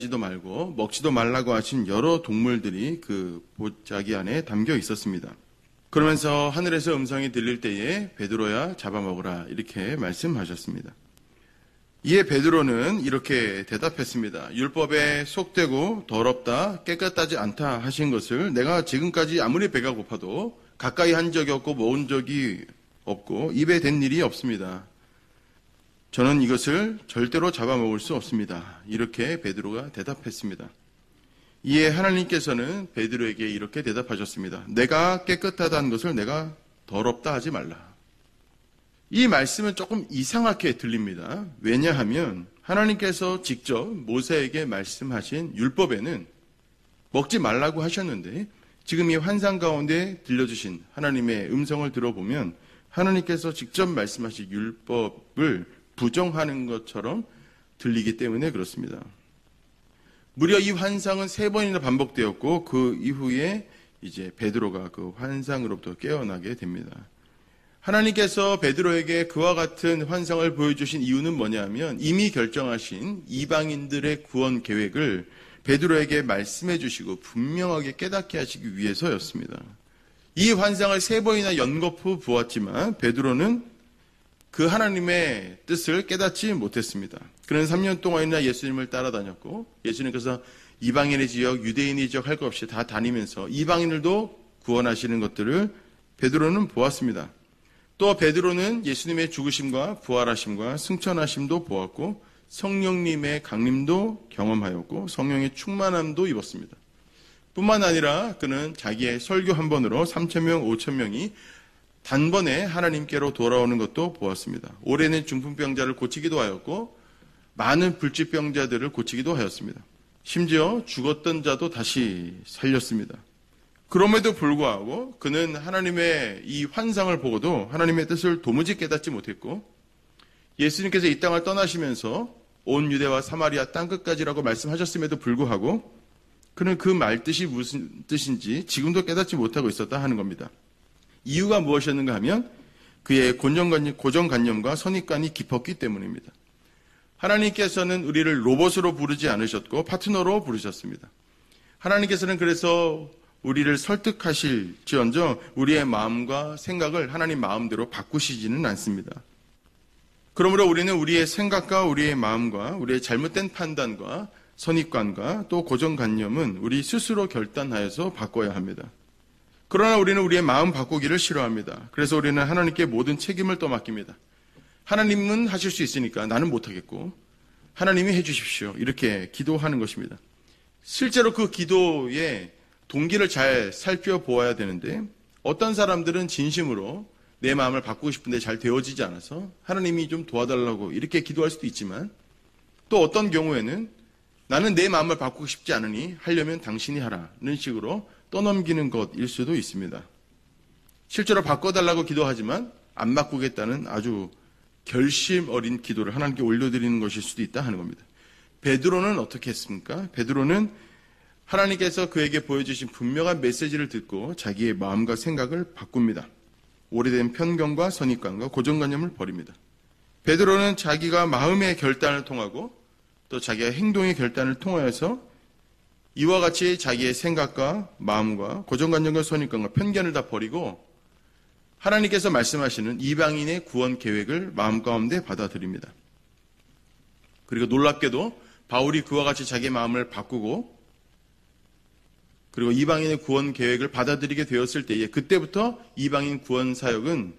지도 말고 먹지도 말라고 하신 여러 동물들이 그 보자기 안에 담겨 있었습니다. 그러면서 하늘에서 음성이 들릴 때에 베드로야 잡아먹으라 이렇게 말씀하셨습니다. 이에 베드로는 이렇게 대답했습니다. 율법에 속되고 더럽다 깨끗하지 않다 하신 것을 내가 지금까지 아무리 배가 고파도 가까이 한 적이 없고 모은 적이 없고 입에 댄 일이 없습니다. 저는 이것을 절대로 잡아먹을 수 없습니다. 이렇게 베드로가 대답했습니다. 이에 하나님께서는 베드로에게 이렇게 대답하셨습니다. 내가 깨끗하다는 것을 내가 더럽다 하지 말라. 이 말씀은 조금 이상하게 들립니다. 왜냐하면 하나님께서 직접 모세에게 말씀하신 율법에는 먹지 말라고 하셨는데 지금 이 환상 가운데 들려주신 하나님의 음성을 들어보면 하나님께서 직접 말씀하신 율법을 부정하는 것처럼 들리기 때문에 그렇습니다. 무려 이 환상은 3번이나 반복되었고 그 이후에 이제 베드로가 그 환상으로부터 깨어나게 됩니다. 하나님께서 베드로에게 그와 같은 환상을 보여주신 이유는 뭐냐면 이미 결정하신 이방인들의 구원 계획을 베드로에게 말씀해 주시고 분명하게 깨닫게 하시기 위해서였습니다. 이 환상을 3번이나 연거푸 보았지만 베드로는 그 하나님의 뜻을 깨닫지 못했습니다. 그는 3년 동안이나 예수님을 따라다녔고 예수님께서 이방인의 지역, 유대인의 지역 할 것 없이 다 다니면서 이방인들도 구원하시는 것들을 베드로는 보았습니다. 또 베드로는 예수님의 죽으심과 부활하심과 승천하심도 보았고 성령님의 강림도 경험하였고 성령의 충만함도 입었습니다. 뿐만 아니라 그는 자기의 설교 한 번으로 3,000명, 5,000명이 단번에 하나님께로 돌아오는 것도 보았습니다. 오래된 중풍병자를 고치기도 하였고 많은 불치병자들을 고치기도 하였습니다. 심지어 죽었던 자도 다시 살렸습니다. 그럼에도 불구하고 그는 하나님의 이 환상을 보고도 하나님의 뜻을 도무지 깨닫지 못했고 예수님께서 이 땅을 떠나시면서 온 유대와 사마리아 땅끝까지라고 말씀하셨음에도 불구하고 그는 그 말뜻이 무슨 뜻인지 지금도 깨닫지 못하고 있었다 하는 겁니다. 이유가 무엇이었는가 하면 그의 고정관념과 선입관이 깊었기 때문입니다. 하나님께서는 우리를 로봇으로 부르지 않으셨고 파트너로 부르셨습니다. 하나님께서는 그래서 우리를 설득하실지언정 우리의 마음과 생각을 하나님 마음대로 바꾸시지는 않습니다. 그러므로 우리는 우리의 생각과 우리의 마음과 우리의 잘못된 판단과 선입관과 또 고정관념은 우리 스스로 결단하여서 바꿔야 합니다. 그러나 우리는 우리의 마음 바꾸기를 싫어합니다. 그래서 우리는 하나님께 모든 책임을 떠맡깁니다. 하나님은 하실 수 있으니까 나는 못하겠고 하나님이 해주십시오. 이렇게 기도하는 것입니다. 실제로 그 기도의 동기를 잘 살펴보아야 되는데 어떤 사람들은 진심으로 내 마음을 바꾸고 싶은데 잘 되어지지 않아서 하나님이 좀 도와달라고 이렇게 기도할 수도 있지만 또 어떤 경우에는 나는 내 마음을 바꾸고 싶지 않으니 하려면 당신이 하라는 식으로 떠넘기는 것일 수도 있습니다. 실제로 바꿔달라고 기도하지만 안 바꾸겠다는 아주 결심 어린 기도를 하나님께 올려드리는 것일 수도 있다 하는 겁니다. 베드로는 어떻게 했습니까? 베드로는 하나님께서 그에게 보여주신 분명한 메시지를 듣고 자기의 마음과 생각을 바꿉니다. 오래된 편견과 선입관과 고정관념을 버립니다. 베드로는 자기가 마음의 결단을 통하고 또 자기가 행동의 결단을 통하여서 이와 같이 자기의 생각과 마음과 고정관념과 선입관과 편견을 다 버리고 하나님께서 말씀하시는 이방인의 구원 계획을 마음 가운데 받아들입니다. 그리고 놀랍게도 바울이 그와 같이 자기의 마음을 바꾸고 그리고 이방인의 구원 계획을 받아들이게 되었을 때에 그때부터 이방인 구원 사역은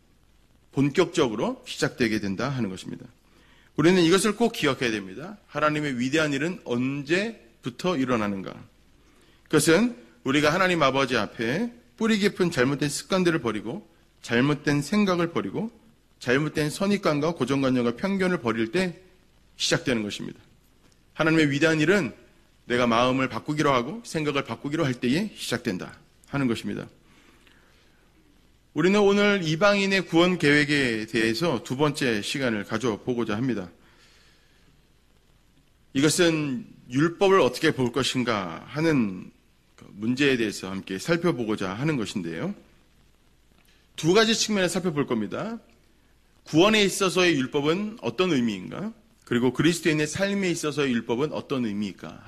본격적으로 시작되게 된다 하는 것입니다. 우리는 이것을 꼭 기억해야 됩니다. 하나님의 위대한 일은 언제부터 일어나는가? 그것은 우리가 하나님 아버지 앞에 뿌리 깊은 잘못된 습관들을 버리고 잘못된 생각을 버리고 잘못된 선입관과 고정관념과 편견을 버릴 때 시작되는 것입니다. 하나님의 위대한 일은 내가 마음을 바꾸기로 하고 생각을 바꾸기로 할 때에 시작된다 하는 것입니다. 우리는 오늘 이방인의 구원 계획에 대해서 두 번째 시간을 가져보고자 합니다. 이것은 율법을 어떻게 볼 것인가 하는 문제에 대해서 함께 살펴보고자 하는 것인데요. 두 가지 측면을 살펴볼 겁니다. 구원에 있어서의 율법은 어떤 의미인가? 그리고 그리스도인의 삶에 있어서 율법은 어떤 의미일까?